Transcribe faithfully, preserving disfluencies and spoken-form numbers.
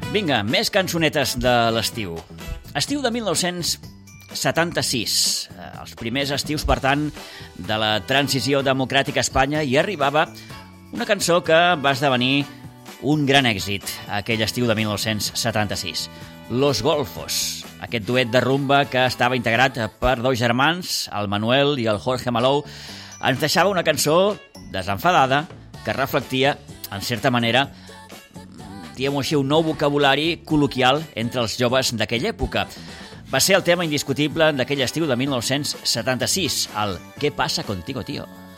Vinga, més cançonetes de l'estiu. Estiu de mil nou-cents setanta-sis. Els primers estius, per tant, de la transició democràtica a Espanya, i arribava una cançó que va esdevenir un gran èxit aquell estiu de mil nou-cents setanta-sis. Los Golfos, aquest duet de rumba que estava integrat per dos germans, el Manuel i el Jorge Malou, ens deixava una cançó desenfadada que reflectia, en certa manera, diguem-ho així, un nou vocabulari col·loquial entre els joves d'aquella època. Va ser el tema indiscutible d'aquell estiu de mil nou-cents setanta-sis, el «Què passa contigo, tío?».